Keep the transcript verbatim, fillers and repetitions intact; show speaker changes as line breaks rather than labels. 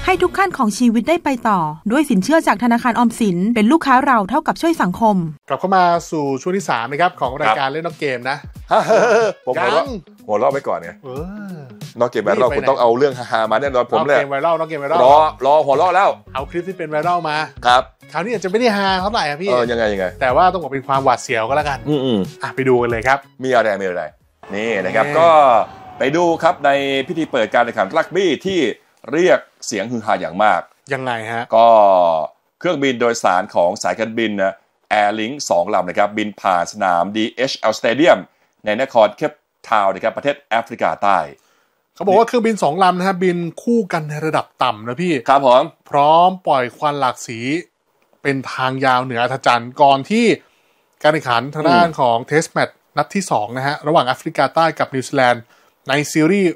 ให้ทุกขั้นของชีวิตได้ไปต่อด้วยสินเชื่อจากธนาคารออมสินเป็นลูกค้าเราเท่ากับช่วยสังคม
กลับเข้ามาสู่ช่วงที่สามนะครับของรายการเล่นนอกเกมนะ
ผมหัวเราะหัวเราะไปก่อนไงนอกเกมไวรัลคุณต้องเอาเรื่องฮาๆมาแน่นอนผมเลย
นอกเกมไวรัลนอกเกมไวรัล
รอรอหัวเราะแล้ว
เอาคลิปที่เป็นไวรัลมา
ครับ
คราวนี้อาจจะไม่ได้ฮาเท่าไหร่ครับพี่
เออยังไงยังไง
แต่ว่าต้องบอกเป็นความหวาดเสียวก็แล้วกัน
อืม
อ่ะไปดูกันเลยครับ
มีอะไรมีอะไรนี่นะครับก็ไปดูครับในพิธีเปิดการแข่งขันรักบี้ที่เรียกเสียงฮือฮาอย่างมาก
ยังไงฮะ
ก็เครื่องบินโดยสารของสายการบินนะ Airlink สองลำนะครับบินผ่านสนาม ดี เอช แอล Stadium ในนครเคปทาวน์นะครับประเทศแอฟริกาใต้
เขาบอกว่าเครื่องบินสองลำนะฮะบินคู่กันในระดับต่ำนะพี่
ครับผม
พร้อมปล่อยควันหลากสีเป็นทางยาวเหนืออัธจันทร์ก่อนที่การแข่งขันทางด้านของเทสต์แมตช์นัดที่สองนะฮะระหว่างแอฟริกาใต้กับนิวซีแลนด์ในซีรีส์